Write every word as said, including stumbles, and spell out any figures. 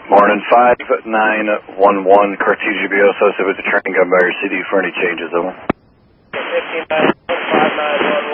Morning, five nine one one, Car T G B O associated with the train gun by your C D for any changes, over. fifteen nine five nine one.